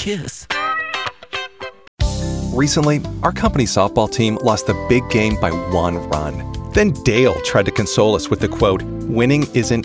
kiss. Recently, our company softball team lost the big game by 1 run. Then Dale tried to console us with the quote, "Winning isn't